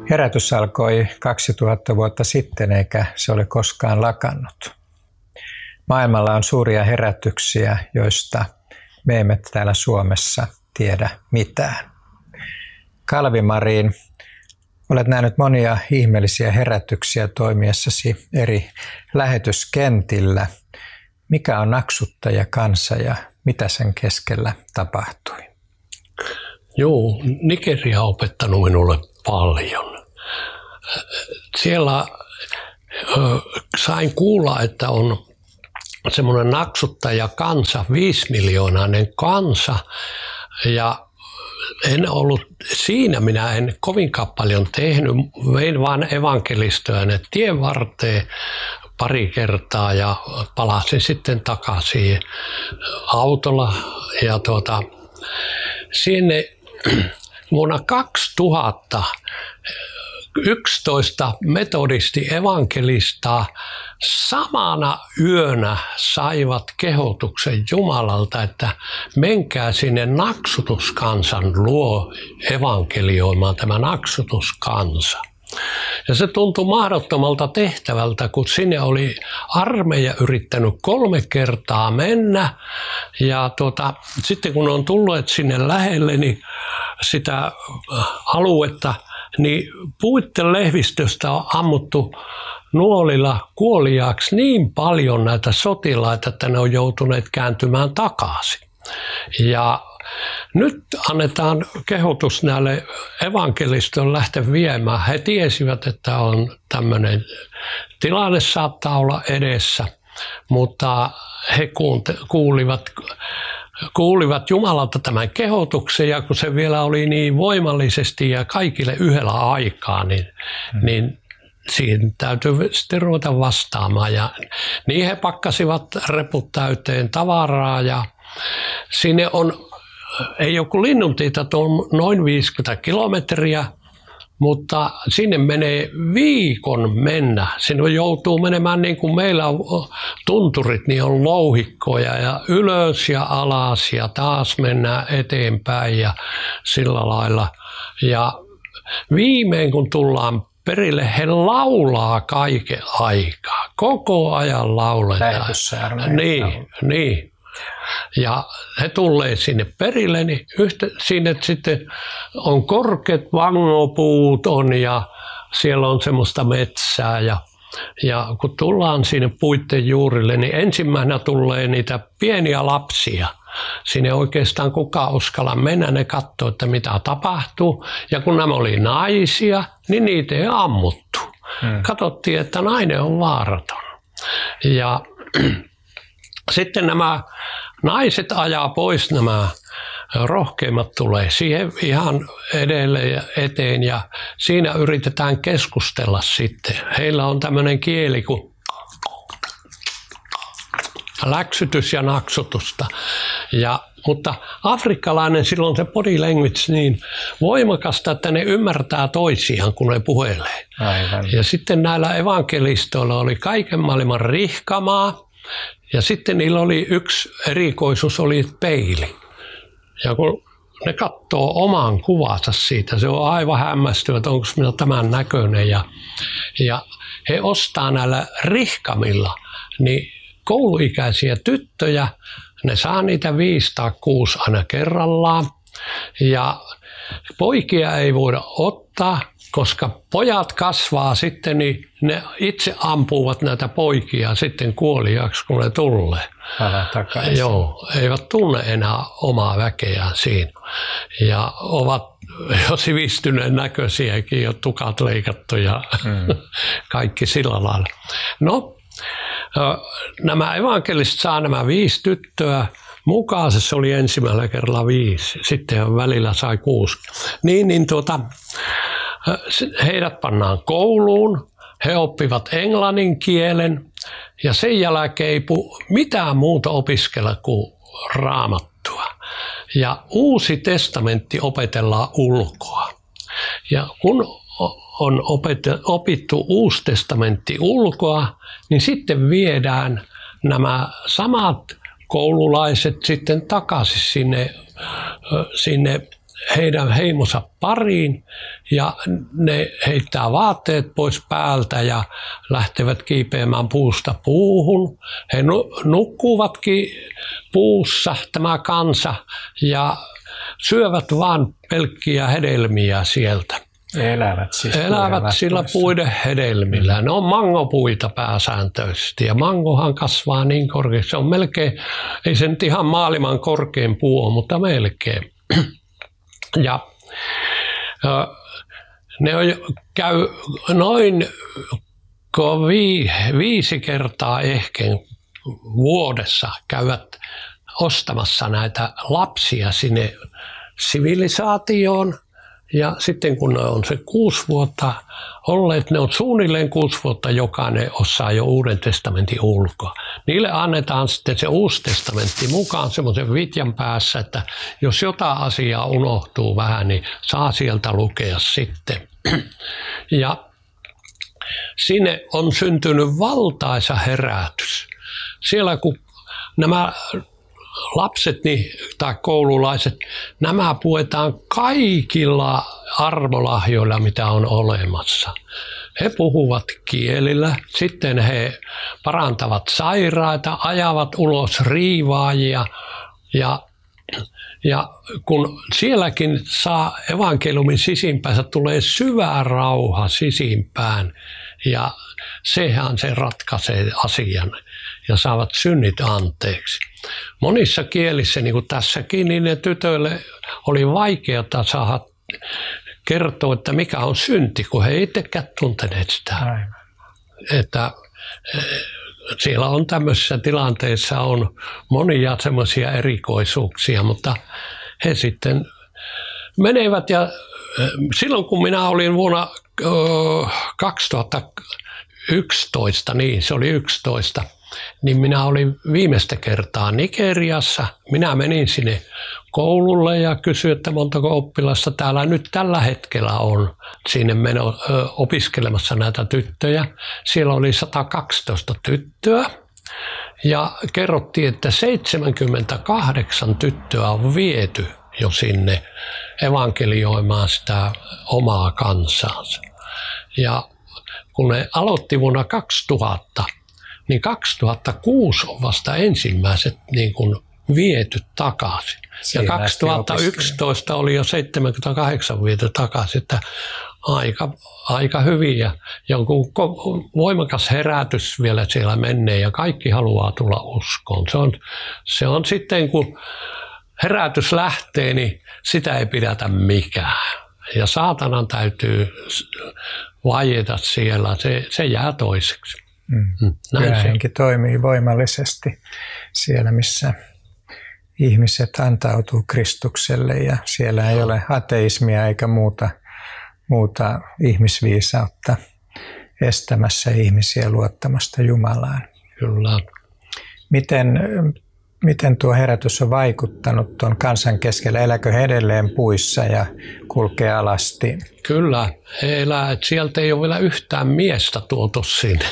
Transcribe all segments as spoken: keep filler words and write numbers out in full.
Herätys alkoi kaksituhatta vuotta sitten, eikä se ole koskaan lakannut. Maailmalla on suuria herätyksiä, joista me emme täällä Suomessa tiedä mitään. Kalvi-Marin, olet nähnyt monia ihmeellisiä herätyksiä toimiessasi eri lähetyskentillä. Mikä on naksuttajakansa ja mitä sen keskellä tapahtui? Joo, Nigeria on opettanut minulle paljon. Siellä ö, sain kuulla, että on semmoinen naksuttajakansa, viisimiljoonainen kansa, ja en ollut siinä, minä en kovinkaan paljon tehnyt, vein vaan evankelistoja ne tien varteen pari kertaa ja palasin sitten takaisin autolla. Ja tuota, sinne vuonna kaksituhatta yksitoista metodisti evankelistaa samana yönä saivat kehotuksen Jumalalta, että menkää sinne naksutuskansan luo evankelioimaan, tämä naksutuskansa. Ja se tuntui mahdottomalta tehtävältä, kun sinne oli armeija yrittänyt kolme kertaa mennä. Ja tuota, sitten kun on tullut sinne lähelle niin sitä aluetta, niin puitten lehvistöstä on ammuttu nuolilla kuoliaaksi niin paljon näitä sotilaita, että ne on joutuneet kääntymään takaisin. Ja nyt annetaan kehotus näille evankelistoille lähteä viemään. He tiesivät, että on tämmöinen tilanne saattaa olla edessä, mutta he kuulivat, kuulivat Jumalalta tämän kehotuksen, ja kun se vielä oli niin voimallisesti ja kaikille yhdellä aikaa, niin, hmm. niin siihen täytyy sitten ruveta vastaamaan. Ja niin he pakkasivat reput täyteen tavaraa, ja sinne on, ei ole kuin Linnuntiitä noin viisikymmentä kilometriä, mutta sinne menee viikon mennä. Sinne joutuu menemään niin kuin meillä on tunturit, niin on louhikkoja ja ylös ja alas ja taas mennään eteenpäin ja sillä lailla. Ja viimein kun tullaan perille, he laulaa kaiken aikaa. Koko ajan lauletaan. Niin, niin. Ja he tulee sinne perille, niin yhtä, sinne sitten on korkeat vangopuut on ja siellä on semmoista metsää. Ja, ja kun tullaan sinne puitten juurille, niin ensimmäisenä tulee niitä pieniä lapsia. Sinne oikeastaan kukaan uskalla mennä, ne katsoo, että mitä tapahtuu. Ja kun nämä oli naisia, niin niitä ei ammuttu. Hmm. Katsottiin, että nainen on vaaraton. Ja sitten nämä naiset ajaa pois, nämä rohkeimmat tulee siihen ihan edelle ja eteen ja siinä yritetään keskustella sitten. Heillä on tämmöinen kieli kuin läksytys ja naksutusta. Ja, mutta afrikkalainen silloin se body language niin voimakasta, että ne ymmärtää toisiaan, kun ne puhelee. Aivan. Ja sitten näillä evankelistoilla oli kaiken maailman rihkamaa. Ja sitten niillä oli yksi erikoisuus, oli peili. Ja kun ne katsoo oman kuvansa siitä, se on aivan hämmästynyt, että onko minä tämän näköinen. Ja, ja he ostaa näillä rihkamilla niin kouluikäisiä tyttöjä, ne saa niitä viisi tai kuusi aina kerrallaan. Ja poikia ei voida ottaa, koska pojat kasvaa sitten, niin ne itse ampuvat näitä poikia sitten kuoliaksi, kun ne tulee. Joo, eivät tunne enää omaa väkeään siinä. Ja ovat jo sivistyneen näköisiäkin, jo tukat leikattu ja mm. kaikki sillä lailla. No, nämä evankelistit saa nämä viisi tyttöä. Mukaan se oli ensimmäisellä kerralla viisi, sitten välillä sai kuusi. Niin, niin tuota, heidät pannaan kouluun, he oppivat englannin kielen ja sen jälkeen ei mitään muuta opiskella kuin raamattua. Ja uusi testamentti opetellaan ulkoa. Ja kun on opittu uusi testamentti ulkoa, niin sitten viedään nämä samat koululaiset sitten takaisin sinne, sinne heidän heimonsa pariin ja ne heittää vaatteet pois päältä ja lähtevät kiipeämään puusta puuhun. He nukkuvatkin puussa, tämä kansa, ja syövät vaan pelkkiä hedelmiä sieltä. Elävät siis Elävät sillä puiden hedelmillä. Ne on mangopuita pääsääntöisesti ja mangohan kasvaa niin korkeasti. Se on melkein, ei se nyt ihan maailman korkein puu ole, mutta melkein. Ja ne on, käy noin viisi kertaa ehkä vuodessa käyvät ostamassa näitä lapsia sinne sivilisaatioon. Ja sitten kun ne on se kuusi vuotta olleet, ne on suunnilleen kuusi vuotta jokainen osaa jo Uuden testamentin ulkoa. Niille annetaan sitten se Uusi testamentti mukaan semmoisen vitjan päässä, että jos jotain asiaa unohtuu vähän, niin saa sieltä lukea sitten. Ja sinne on syntynyt valtaisa herätys. Siellä kun nämä lapset niin, tai koululaiset, nämä puetaan kaikilla armolahjoilla, mitä on olemassa. He puhuvat kielillä, sitten he parantavat sairaita, ajavat ulos riivaajia ja, ja kun sielläkin saa evankeliumin sisimpäänsä, tulee syvä rauha sisimpään ja sehän se ratkaisee asian ja saavat synnit anteeksi. Monissa kielissä, niin kuin tässäkin, niin ne tytöille oli vaikeaa saada kertoa, että mikä on synti, kun he ei itsekään tunteneet sitä. Aivan. Että siellä on tämmöisissä tilanteissa on monia semmoisia erikoisuuksia, mutta he sitten menevät ja silloin kun minä olin vuonna kaksituhattayksitoista, niin se oli yksitoista, niin minä olin viimeistä kertaa Nigeriassa. Minä menin sinne koululle ja kysyin, että montako oppilasta täällä nyt tällä hetkellä on sinne meno, ö, opiskelemassa näitä tyttöjä. Siellä oli sata kaksitoista tyttöä ja kerrottiin, että seitsemänkymmentäkahdeksan tyttöä on viety jo sinne evankelioimaan sitä omaa kansaansa. Ja kun ne aloitti vuonna kaksituhatta, niin kaksituhattakuusi on vasta ensimmäiset niin kuin viety takaisin. Siinä ja kaksituhattayksitoista oli jo seitsemänkymmentäkahdeksan viety takaisin, että aika, aika hyvin. Ja jonkun voimakas herätys vielä siellä menee ja kaikki haluaa tulla uskoon. Se on, se on sitten, kun herätys lähtee, niin sitä ei pidätä mikään. Ja saatanan täytyy vaieta siellä, se, se jää toiseksi. Mm. Pyhä henki toimii voimallisesti siellä, missä ihmiset antautuu Kristukselle ja siellä ei ole ateismia eikä muuta, muuta ihmisviisautta estämässä ihmisiä luottamasta Jumalaan. Kyllä. Miten, miten tuo herätys on vaikuttanut tuon kansan keskellä? Elääkö he edelleen puissa ja kulkee alasti? Kyllä, he elää, että sieltä ei ole vielä yhtään miestä tuotu sinne.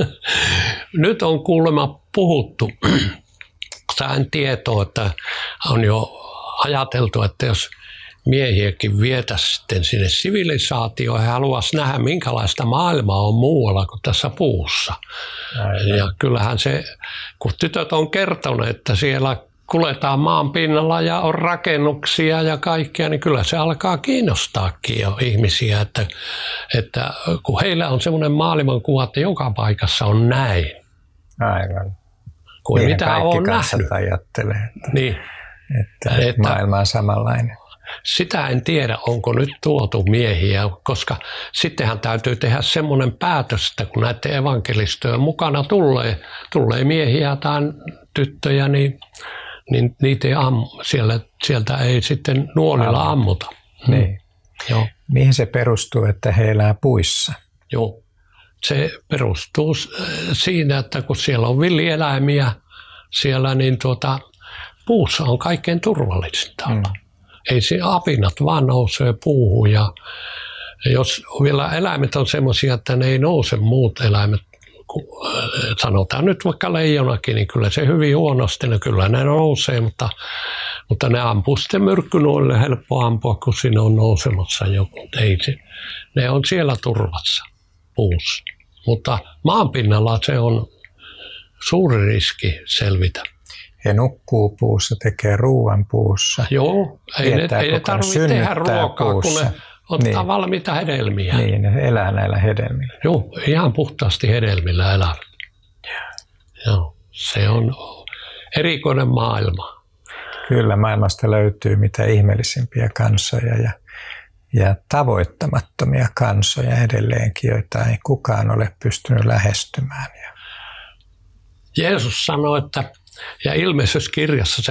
Nyt on kuulemma puhuttu, sain tietoa, että on jo ajateltu, että jos miehiäkin vietäisiin sitten sinne sivilisaatioon, he haluaisivat nähdä, minkälaista maailmaa on muualla kuin tässä puussa. Aivan. Ja kyllähän se, kun tytöt on kertoneet, että siellä kuljetaan maan pinnalla ja on rakennuksia ja kaikkea, niin kyllä se alkaa kiinnostaakin jo ihmisiä, että, että kun heillä on semmoinen maailmankuva, että joka paikassa on näin. Aivan. Kuin niin mitä on nähnyt. Ajattelee, että, niin. että, että maailma on samanlainen. Sitä en tiedä, onko nyt tuotu miehiä, koska sittenhän täytyy tehdä semmoinen päätös, että kun näiden evankelistojen mukana tulee, tulee miehiä tai tyttöjä, niin, niin niitä ei ammu, siellä, sieltä ei sitten nuolilla ammuta. Niin. Hmm. Joo. Mihin se perustuu, että he elää puissa? Joo. Se perustuu siinä, että kun siellä on villieläimiä siellä, niin tuota, puussa on kaikkein turvallisinta olla. Hmm. Ei se apinat vaan nousee puuhun ja jos vielä eläimet on semmoisia, että ne ei nouse muut eläimet sanotaan nyt vaikka leijonakin, niin kyllä se hyvin huonosti, ne kyllä ne nousee, mutta, mutta ne ampuu sitten myrkkynuolille helppo ampua, kun siinä on nousemassa joku. Ei se, ne on siellä turvassa puussa, mutta maanpinnalla se on suuri riski selvitä. He nukkuu puussa, tekee ruuan puussa. Joo, ei ne, ei ne tarvitse tehdä ruokaa, puussa. Kun ne ottaa niin. valmiita hedelmiä. Niin, ne elää näillä hedelmillä. Joo, ihan puhtaasti hedelmillä elävät. Joo, se on erikoinen maailma. Kyllä, maailmasta löytyy mitä ihmeellisimpiä kansoja ja, ja tavoittamattomia kansoja edelleenkin, joita ei kukaan ole pystynyt lähestymään. Jeesus sanoi, että ja ilmeisessä kirjassa se